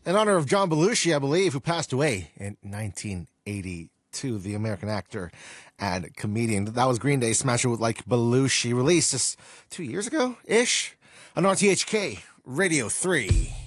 in honor of John Belushi, I believe, who passed away in 1982, the American actor and comedian. That was Green Day, Smash It Like Belushi, released just 2 years ago-ish on RTHK Radio 3.